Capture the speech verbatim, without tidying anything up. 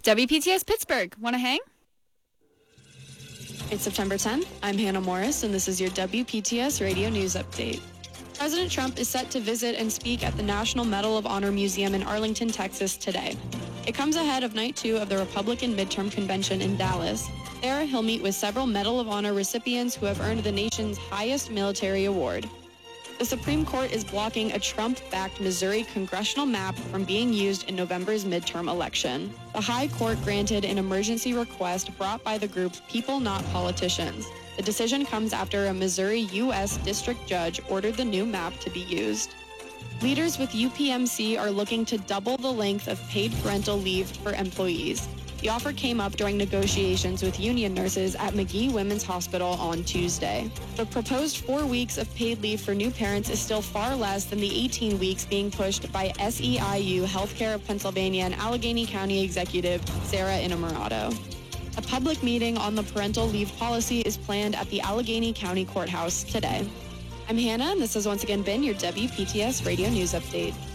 W P T S Pittsburgh. Want to hang? It's September tenth. I'm Hannah Morris, and this is your W P T S Radio News Update. President Trump is set to visit and speak at the National Medal of Honor Museum in Arlington, Texas today. It comes ahead of night two of the Republican midterm convention in Dallas. There, he'll meet with several Medal of Honor recipients who have earned the nation's highest military award. The Supreme Court is blocking a Trump-backed Missouri congressional map from being used in November's midterm election. The High Court granted an emergency request brought by the group People Not Politicians. The decision comes after a Missouri U S district judge ordered the new map to be used. Leaders with U P M C are looking to double the length of paid parental leave for employees. The offer came up during negotiations with union nurses at Magee Women's Hospital on Tuesday. The proposed four weeks of paid leave for new parents is still far less than the eighteen weeks being pushed by S E I U Healthcare of Pennsylvania and Allegheny County Executive Sarah Innamorato. A public meeting on the parental leave policy is planned at the Allegheny County Courthouse today. I'm Hannah, and this has once again been your W P T S Radio News Update.